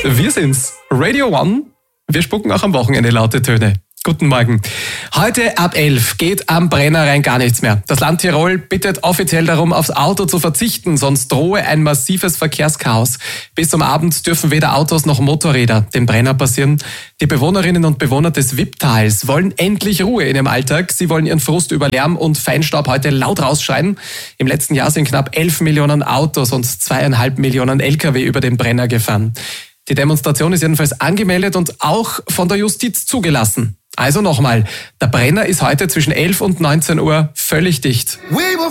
Wir sind's, Radio One. Wir spucken auch am Wochenende laute Töne. Guten Morgen. Heute ab 11 geht am Brenner rein gar nichts mehr. Das Land Tirol bittet offiziell darum, aufs Auto zu verzichten, sonst drohe ein massives Verkehrschaos. Bis zum Abend dürfen weder Autos noch Motorräder den Brenner passieren. Die Bewohnerinnen und Bewohner des Wipptals wollen endlich Ruhe in ihrem Alltag. Sie wollen ihren Frust über Lärm und Feinstaub heute laut rausschreien. Im letzten Jahr sind knapp 11 Millionen Autos und 2,5 Millionen Lkw über den Brenner gefahren. Die Demonstration ist jedenfalls angemeldet und auch von der Justiz zugelassen. Also nochmal, der Brenner ist heute zwischen 11 und 19 Uhr völlig dicht.